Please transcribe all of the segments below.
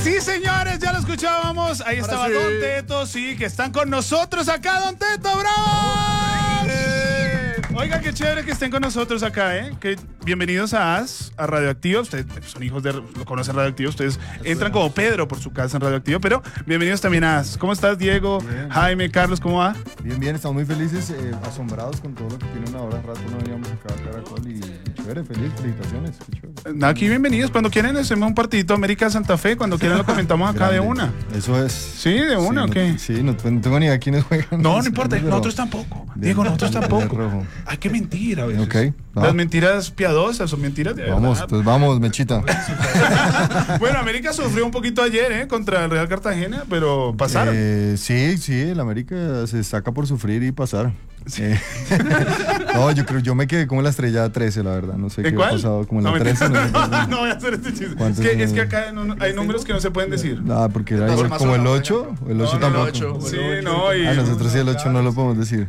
Sí, señores, ya lo escuchábamos. Ahí estaba Don Teto, sí, que están con nosotros acá, Don Teto, ¡bravo! Oiga, qué chévere que estén con nosotros acá, ¿eh? Bienvenidos a AS, a Radioactivo. Ustedes son hijos lo conocen Radioactivo. Ustedes entran como Pedro por su casa en Radioactivo, pero bienvenidos también a AS. ¿Cómo estás, Diego? Bien. Jaime, Carlos, ¿cómo va? Bien, bien, estamos muy felices, asombrados con todo lo que tienen ahora. Rato no veníamos acá a Caracol y chévere, feliz, felicitaciones. Aquí bienvenidos. Cuando quieran hacemos un partidito América Santa Fe, cuando quieran lo comentamos acá. Grande. De una. Eso es. Sí, de una, ¿o qué? Sí, no tengo ni idea quiénes juegan. No importa, pero nosotros tampoco. Bien, Diego, nosotros tampoco. Ay, qué mentira a veces. Okay, las mentiras piadosas son mentiras de verdad. Vamos, pues vamos, Mechita. Bueno, América sufrió un poquito ayer, contra el Real Cartagena, pero pasaron. Sí, el América se destaca por sufrir y pasar. Sí. No, yo me quedé como en la estrella 13, la verdad. No sé qué ha pasado, como en la 13. No voy a hacer este chiste. Es que acá hay números que no se pueden decir. Ah, porque era como el 8. El 8 tampoco. El 8. Sí, no. Nosotros sí el 8 no lo podemos decir.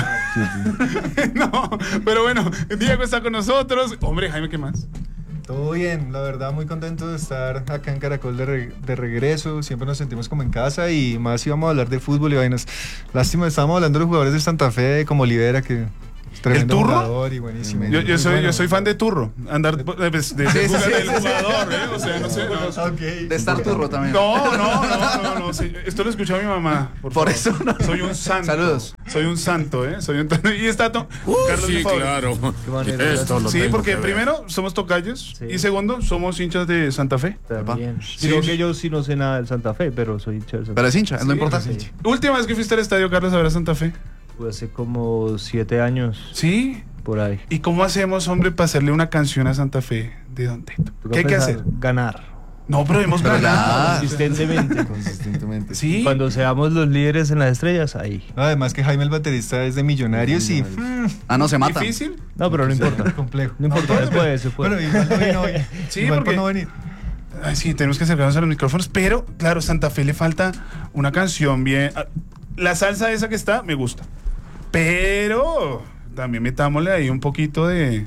No, pero bueno, Diego está con nosotros. Hombre, Jaime, ¿qué más? Todo bien, la verdad muy contento de estar acá en Caracol de regreso. Siempre nos sentimos como en casa y más íbamos a hablar de fútbol y vainas. Lástima, estábamos hablando de los jugadores de Santa Fe como Olivera, que tremendo jugador y buenísimo. Yo soy fan de Turro. Andar del jugador, o sea, no sé. Okay. De estar Turro también. No. Sí, esto lo escuchó mi mamá. Por eso no. Soy un santo. Saludos. Soy un santo, Y está Carlos, sí, claro. Sí, porque primero somos tocayos y segundo somos hinchas de Santa Fe. Digo que yo sí no sé nada del Santa Fe, pero soy hincha del Santa Fe. Pero es hincha, es lo importante. Sí. Última vez que fuiste al estadio, Carlos, a ver a Santa Fe. Hace como 7 años. ¿Sí? Por ahí. ¿Y cómo hacemos, hombre, para hacerle una canción a Santa Fe de Don Teto? ¿Qué hay que hacer? Ganar. No, pero hemos ganado. Consistentemente. Sí. Cuando seamos los líderes en las estrellas, ahí. Además que Jaime el baterista es de Millonarios y... no se mata. ¿Difícil? No, pero no importa. Complejo. No importa, se puede. Bueno, igual no vino hoy. Sí, porque no venir. Ay, sí, tenemos que acercarnos a los micrófonos, pero claro, Santa Fe le falta una canción bien. La salsa esa que está, me gusta. Pero también metámosle ahí un poquito de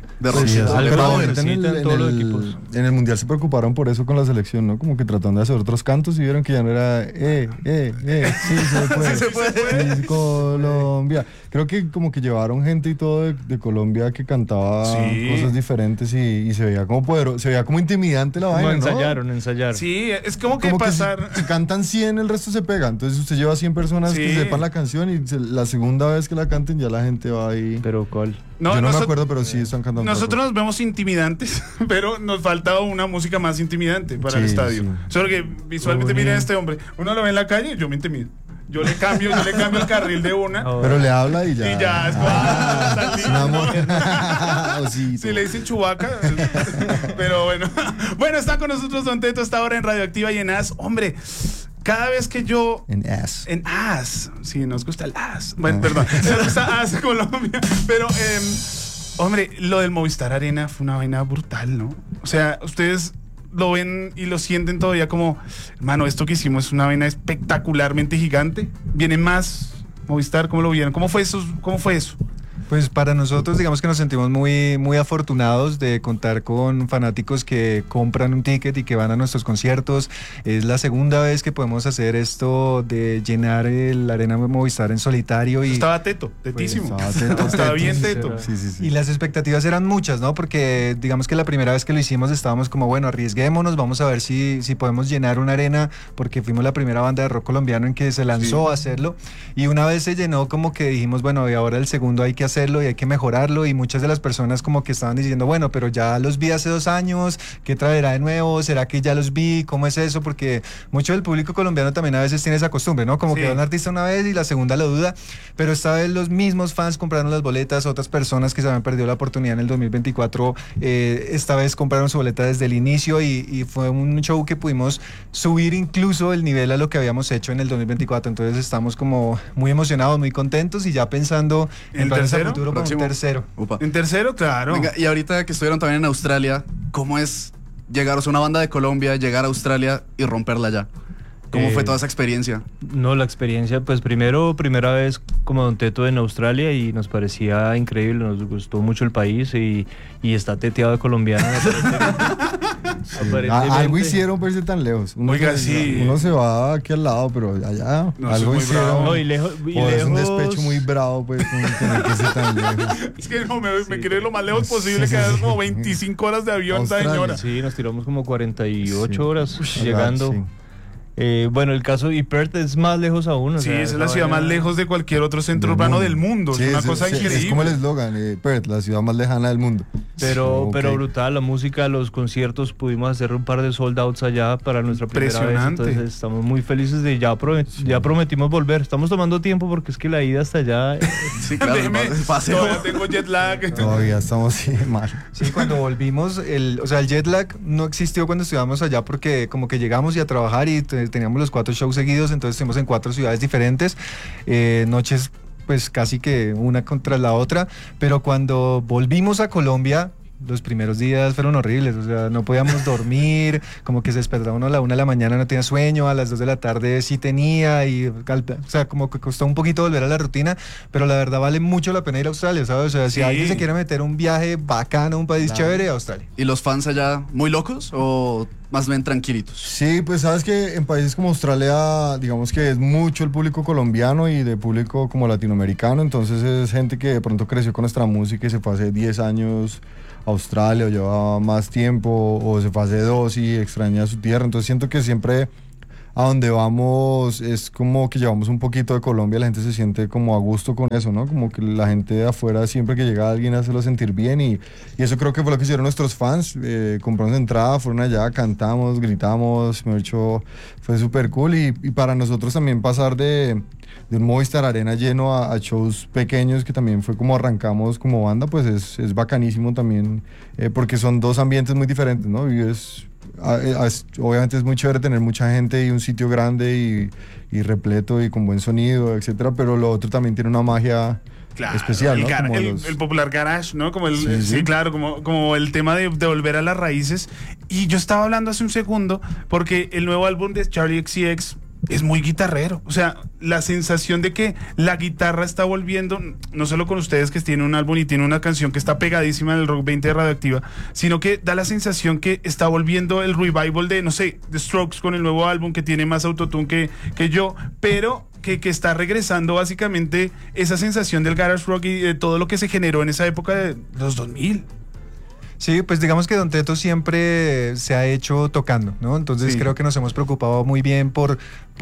en el Mundial se preocuparon por eso con la selección, ¿no? Como que tratando de hacer otros cantos y vieron que ya no era sí se puede. Sí, Colombia. Creo que como que llevaron gente y todo de Colombia que cantaba cosas diferentes y se veía como poderoso, se veía como intimidante la vaina, ensayaron. Sí, es como que pasar. Si cantan 100, el resto se pega. Entonces usted lleva 100 personas que sepan la canción y la segunda vez que la canten ya la gente va ahí. Pero ¿cuál? Yo no me acuerdo, pero sí están cantando. Nosotros nos vemos intimidantes, pero nos falta una música más intimidante para el estadio. Solo que visualmente miren a este hombre. Uno lo ve en la calle, yo me intimido. Yo le cambio el carril de una. Pero le habla y ya. Y ya, es como si le dicen Chewbacca. Pero bueno. Bueno, está con nosotros Don Teto esta hora en Radioactiva y en AS. Hombre, cada vez que yo... En AS. Sí, nos gusta el AS. Bueno, perdón. Nos gusta AS Colombia. Pero, hombre, lo del Movistar Arena fue una vaina brutal, ¿no? O sea, ustedes lo ven y lo sienten todavía como, hermano, esto que hicimos es una vaina espectacularmente gigante. ¿Viene más Movistar? ¿Cómo lo vieron? ¿Cómo fue eso? Pues para nosotros, digamos que nos sentimos muy, muy afortunados de contar con fanáticos que compran un ticket y que van a nuestros conciertos. Es la segunda vez que podemos hacer esto de llenar el Arena Movistar en solitario. Y estaba tetísimo. Estaba bien teto. Sí. Y las expectativas eran muchas, ¿no? Porque digamos que la primera vez que lo hicimos estábamos como, bueno, arriesguémonos, vamos a ver si podemos llenar una arena, porque fuimos la primera banda de rock colombiano en que se lanzó a hacerlo. Y una vez se llenó, como que dijimos, bueno, y ahora el segundo hay que hacerlo y hay que mejorarlo, y muchas de las personas como que estaban diciendo, bueno, pero ya los vi hace 2 años, ¿qué traerá de nuevo? ¿Será que ya los vi? ¿Cómo es eso? Porque mucho del público colombiano también a veces tiene esa costumbre, ¿no? Como que va un artista una vez y la segunda lo duda, pero esta vez los mismos fans compraron las boletas, otras personas que se habían perdido la oportunidad en el 2024, esta vez compraron su boleta desde el inicio y fue un show que pudimos subir incluso el nivel a lo que habíamos hecho en el 2024, entonces estamos como muy emocionados, muy contentos y ya pensando en tercero. Tercero. En tercero, claro. Venga, y ahorita que estuvieron también en Australia, ¿cómo es llegar, o sea, una banda de Colombia, llegar a Australia y romperla allá? ¿Cómo fue toda esa experiencia? No, la experiencia, pues primera vez como Don Teto en Australia y nos parecía increíble, nos gustó mucho el país y está teteado de colombiana. Sí. Aparentemente. Algo hicieron para irse tan lejos. Oiga, sí. Uno se va aquí al lado, pero allá No, eso algo es muy hicieron. bravo. No, y lejos. O es un despecho muy bravo, pues, como tener que irse tan lejos. Es que no, me quiero ir lo más lejos posible, que es como 25 horas de avión esta Australia. señora. Sí, nos tiramos como 48 Sí. horas Ush, llegando. sí. Bueno, el caso de Perth es más lejos aún. Sí, esa es la ciudad más lejos de cualquier otro centro urbano del mundo. Sí, es una cosa increíble. Es como el eslogan, Perth, la ciudad más lejana del mundo. Pero, Ok. pero brutal, la música, los conciertos, pudimos hacer un par de sold outs allá para nuestra primera vez. Impresionante. Entonces estamos muy felices de ya prometimos volver. Estamos tomando tiempo porque es que la ida hasta allá. Sí, claro, Déjeme, el paseo. todavía tengo jet lag. Todavía estamos así mal. Sí, cuando volvimos, el jet lag no existió cuando estuvimos allá porque como que llegamos y a trabajar y teníamos los 4 shows seguidos, entonces estuvimos en 4 ciudades diferentes, noches pues casi que una contra la otra, pero cuando volvimos a Colombia, los primeros días fueron horribles, o sea, no podíamos dormir, como que se despertaba uno a la 1 de la mañana, no tenía sueño, a las 2 de la tarde sí tenía, o sea, como que costó un poquito volver a la rutina, pero la verdad vale mucho la pena ir a Australia, ¿sabes? O sea, si Sí. alguien se quiere meter un viaje bacano, un país chévere, Australia. ¿Y los fans allá muy locos o más bien tranquilitos? Sí, pues sabes que en países como Australia, digamos que es mucho el público colombiano y de público como latinoamericano, entonces es gente que de pronto creció con nuestra música y se fue hace 10 años a Australia o lleva más tiempo o se fue hace 2 y extraña su tierra, entonces siento que siempre a donde vamos es como que llevamos un poquito de Colombia, la gente se siente como a gusto con eso, ¿no? Como que la gente de afuera siempre que llega alguien hacerlo sentir bien y eso creo que fue lo que hicieron nuestros fans, compramos entrada, fueron allá, cantamos, gritamos, me hecho, fue súper cool y para nosotros también pasar de un Movistar Arena lleno a shows pequeños que también fue como arrancamos como banda, pues es bacanísimo también, porque son 2 ambientes muy diferentes, ¿no? Y obviamente es muy chévere tener mucha gente y un sitio grande y repleto y con buen sonido, etcétera, pero lo otro también tiene una magia especial, ¿no? Como El popular garage, ¿no? Como Sí. claro, como el tema de volver a las raíces. Y yo estaba hablando hace un segundo porque el nuevo álbum de Charlie XCX es muy guitarrero. O sea, la sensación de que la guitarra está volviendo, no solo con ustedes que tienen un álbum y tienen una canción que está pegadísima en el Rock 20 de Radioactiva, sino que da la sensación que está volviendo el revival de, no sé, The Strokes con el nuevo álbum que tiene más autotune que yo, pero que está regresando básicamente esa sensación del garage rock y de todo lo que se generó en esa época de los 2000. Sí, pues digamos que Don Teto siempre se ha hecho tocando, ¿no? Entonces Sí. creo que nos hemos preocupado muy bien por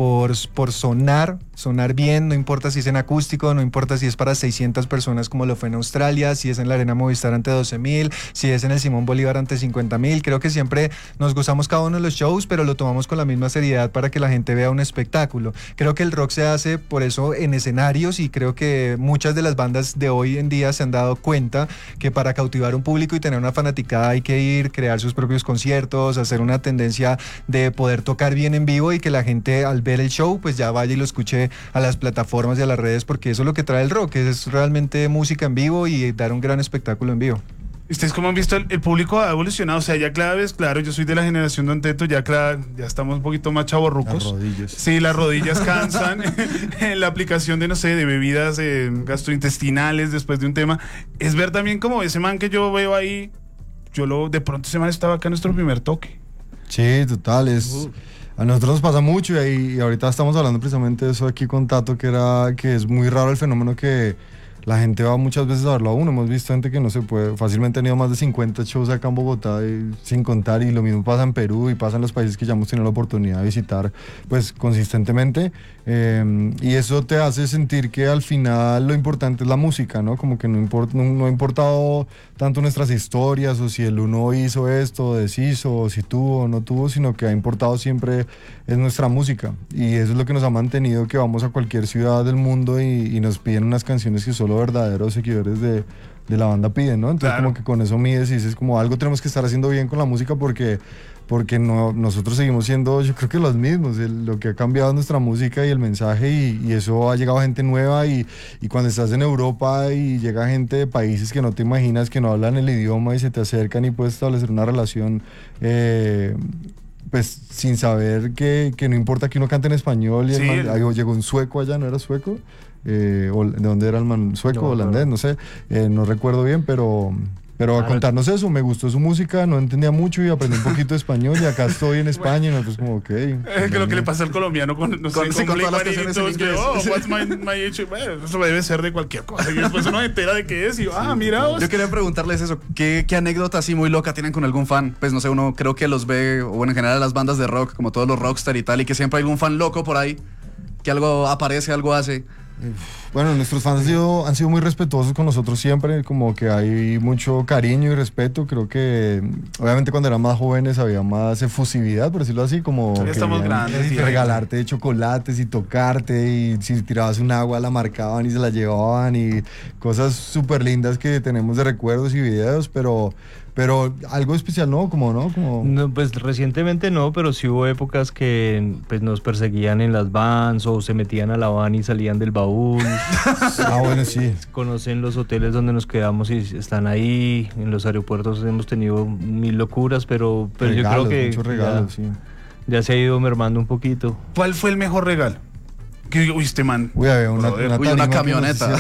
sonar bien, no importa si es en acústico, no importa si es para 600 personas como lo fue en Australia, si es en la Arena Movistar ante 12,000, si es en el Simón Bolívar ante 50,000. Creo que siempre nos gozamos cada uno de los shows, pero lo tomamos con la misma seriedad para que la gente vea un espectáculo. Creo que el rock se hace por eso en escenarios y creo que muchas de las bandas de hoy en día se han dado cuenta que para cautivar un público y tener una fanaticada hay que ir, crear sus propios conciertos, hacer una tendencia de poder tocar bien en vivo y que la gente al ver el show pues ya vaya y lo escuche a las plataformas y a las redes, porque eso es lo que trae el rock, es realmente música en vivo y dar un gran espectáculo en vivo. Ustedes como han visto, el público ha evolucionado, o sea, ya cada vez, claro, yo soy de la generación Don Teto, ya estamos un poquito más chavorrucos. Las rodillas. Sí, las rodillas cansan. La aplicación de, no sé, de bebidas gastrointestinales después de un tema. Es ver también como ese man que yo veo ahí, de pronto ese man estaba acá en nuestro primer toque. Sí, total, a nosotros nos pasa mucho y ahorita estamos hablando precisamente de eso aquí con Tato, que es muy raro el fenómeno que la gente va muchas veces a verlo a uno. Hemos visto gente que no se puede, fácilmente han ido más de 50 shows acá en Bogotá sin contar, y lo mismo pasa en Perú y pasa en los países que ya hemos tenido la oportunidad de visitar pues consistentemente, y eso te hace sentir que al final lo importante es la música, ¿no? Como que no ha importado tanto nuestras historias o si el uno hizo esto o deshizo o si tuvo o no tuvo, sino que ha importado siempre es nuestra música, y eso es lo que nos ha mantenido que vamos a cualquier ciudad del mundo y nos piden unas canciones que solo verdaderos seguidores de la banda piden, ¿no? Entonces Claro. como que con eso mides y dices como algo tenemos que estar haciendo bien con la música porque no, nosotros seguimos siendo, yo creo que los mismos, lo que ha cambiado es nuestra música y el mensaje, y eso ha llegado gente nueva, y cuando estás en Europa y llega gente de países que no te imaginas, que no hablan el idioma y se te acercan y puedes establecer una relación pues sin saber que no importa que uno cante en español y Sí. llegó un sueco allá, ¿no era sueco? ¿De dónde era el man? ¿Sueco, No, holandés? No sé, no recuerdo bien, pero Pero a contarnos eso, me gustó su música, no entendía mucho y aprendí un poquito de español y acá estoy en España y nosotros como, ok. Es que lo que le pasa al colombiano con, no sé, Con con todas las Blink-182, canciones en que, inglés. what's my age? Bueno, eso debe ser de cualquier cosa. Y después uno se entera de qué es y, mira vos. Yo quería preguntarles eso, ¿qué anécdota así muy loca tienen con algún fan? Pues no sé, uno creo que los ve, o bueno, en general las bandas de rock, como todos los rockstar y tal, y que siempre hay algún fan loco por ahí, que algo aparece, algo hace. Bueno, nuestros fans han sido muy respetuosos con nosotros siempre, como que hay mucho cariño y respeto. Creo que obviamente cuando eran más jóvenes había más efusividad, por decirlo así, como Ya estamos grandes, regalarte chocolates y tocarte, y si tirabas un agua la marcaban y se la llevaban, y cosas súper lindas que tenemos de recuerdos y videos, pero algo especial no, No, pues recientemente no, pero sí hubo épocas que pues, nos perseguían en las vans o se metían a la van y salían del baúl. Bueno, sí. Conocen los hoteles donde nos quedamos y están ahí. En los aeropuertos hemos tenido 1000 locuras, pero Regalos, yo creo que muchos regalos, sí. ya se ha ido mermando un poquito. ¿Cuál fue el mejor regalo? Que uy, este man. Uy, había una Una camioneta.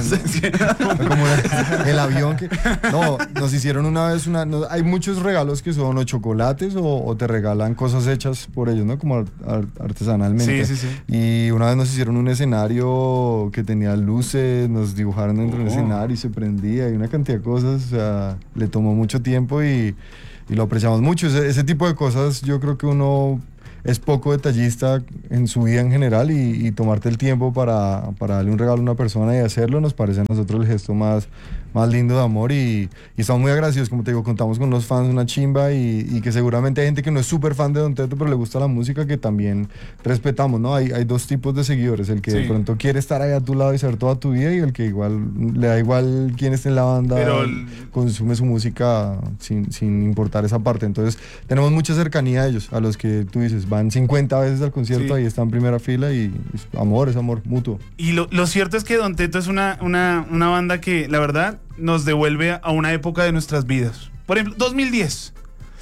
Como el avión que... No, nos hicieron una vez hay muchos regalos que son o chocolates o te regalan cosas hechas por ellos, ¿no? Como artesanalmente. Sí. Y una vez nos hicieron un escenario que tenía luces, nos dibujaron dentro del escenario y se prendía y una cantidad de cosas. O sea, le tomó mucho tiempo y lo apreciamos mucho. Ese tipo de cosas yo creo que uno es poco detallista en su vida en general y tomarte el tiempo para darle un regalo a una persona y hacerlo nos parece a nosotros el gesto más lindo de amor y estamos muy agradecidos. Como te digo, contamos con los fans, una chimba y que seguramente hay gente que no es súper fan de Don Teto pero le gusta la música, que también respetamos, ¿no? Hay dos tipos de seguidores, el que de pronto quiere estar ahí a tu lado y ser toda tu vida, y el que igual le da igual quién esté en la banda, pero consume su música sin importar esa parte. Entonces tenemos mucha cercanía a ellos, a los que tú dices van 50 veces al concierto, ahí está en primera fila y es amor mutuo. Y lo cierto es que Don Teto es una banda que la verdad nos devuelve a una época de nuestras vidas. Por ejemplo, 2010.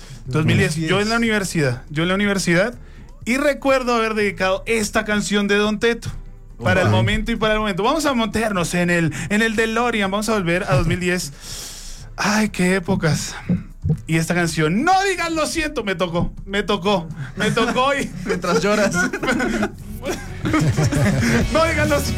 Yo en la universidad y recuerdo haber dedicado esta canción de Don Teto para el momento. Vamos a montarnos en el DeLorean, vamos a volver a 2010. Ay, qué épocas. Y esta canción, no digas lo siento, me tocó y mientras lloras. no digas lo siento.